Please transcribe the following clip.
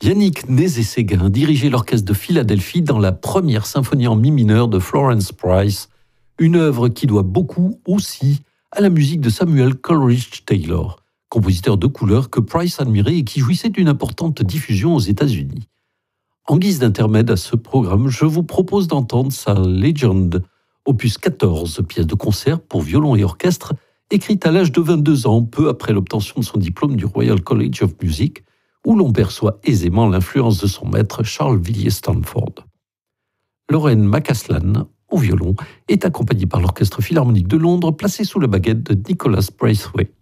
Yannick Nézet-Séguin dirigeait l'orchestre de Philadelphie dans la première symphonie en mi mineur de Florence Price, une œuvre qui doit beaucoup aussi à la musique de Samuel Coleridge Taylor, compositeur de couleur que Price admirait et qui jouissait d'une importante diffusion aux États-Unis. En guise d'intermède à ce programme, je vous propose d'entendre sa Legend, opus 14, pièce de concert pour violon et orchestre, écrite à l'âge de 22 ans, peu après l'obtention de son diplôme du Royal College of Music, où l'on perçoit aisément l'influence de son maître Charles Villiers-Stanford. Lauren McCaslan, au violon, est accompagnée par l'Orchestre Philharmonique de Londres, placé sous la baguette de Nicholas Braithwaite.